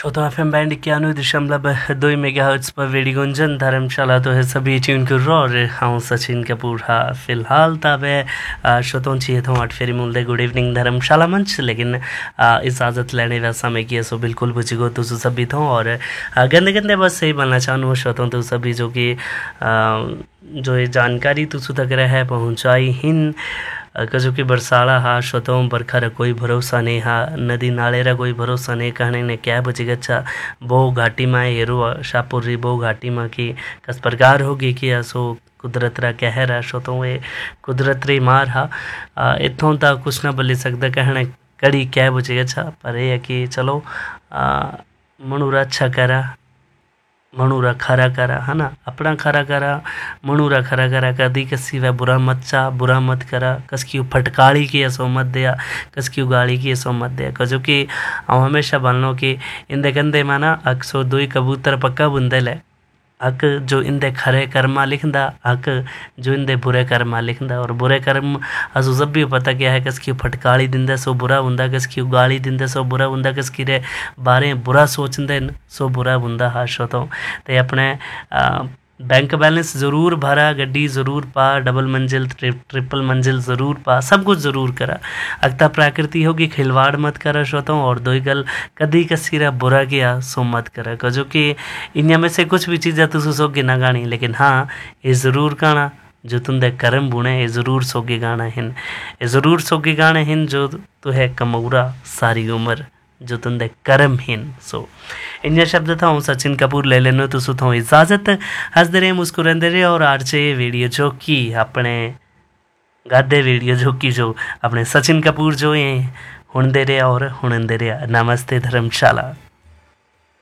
श्रोता FM band 91.2 megahertz पर radio Gunjan धर्मशाला तो है सभी ट्यून कर और हाँ सचिन कपूर हाँ फिलहाल ताबे श्रोतों चाहिए तो आठ फेरी मूल दे गुड इवनिंग धर्मशाला मंच लेकिन इजाज़त लेने वैसा में किया सो बिल्कुल बुझी गो तो सभी थो और गंदे गंदे बस सही बनना चाहूँ श्रोतों तो सभी जो कि जो ये जानकारी तो तक रहे पहुँचाई हिन कजो कि बरसाड़ा हा श्रोतों बरखा रा कोई भरोसा नहीं हा नदी नाले रा कोई भरोसा नहीं कहने ने क्या बची गच्छा बो घाटी में हेरो शाहपुर री बो घाटी में की कस प्रकार होगी कि असो कुदरत रा कहर है श्रोतों ये कुदरत री मार हा इतों तक कुछ ना बोली सकता कहने कड़ी क्या बची गच्छा पर यह कि चलो मनुरा अच्छा करा मणुरा खरा करा है ना अपना खरा करा मणुरा खरा करा कदी कसी वह बुरा मत चा बुरा मत करा कसकी फटकाड़ी की ऐसो मत दिया कसकी गाड़ी की ऐसो मत दिया कजो कि हम हमेशा बोलनो कि इंदे गंदे माना अक्सो दुई कबूतर पक्का बुंदे ले हक जो इंदे खरे कर्मा लिखदा हक जो इंदे बुरे कर्मा लिखदा और बुरे कर्म असो सब भी पता क्या है कसकी फटकाड़ी दिंदे सो बुरा हुंदा कसकी गाली दिंदे सो बुरा हुंदा कसकी रे बारे बुरा सोचदे सो बुरा हुंदा हा श्रोतों ते अपने बैंक बैलेंस ज़रूर भरा गड्डी ज़रूर पा डबल मंजिल ट्रिपल मंजिल ज़रूर पा सब कुछ ज़रूर करा अगता प्रकृति होगी खिलवाड़ मत करा श्रोतों और दो गल कदी कसी रा बुरा किया सो मत करा कजो कि इन्या में से कुछ भी चीज़ें तो सोगे ना गानी लेकिन हाँ ये ज़रूर गाना जो तुंदे कर्म बुने ये ज़रूर सोगे गाना हिन ये ज़रूर सोगे गाना हिन जो तो है कमौरा सारी उम्र जो तुंदे कर्म हिन सो इन शब्द था हूँ सचिन कपूर ले लेनो तो सुथो इजाज़त हंसते रहे मुस्कुराते रहे और आरचे वीडियो जो की अपने गादे वीडियो जो की जो अपने सचिन कपूर जो ये हुणदे रहे और हुणदे रहे नमस्ते धर्मशाला।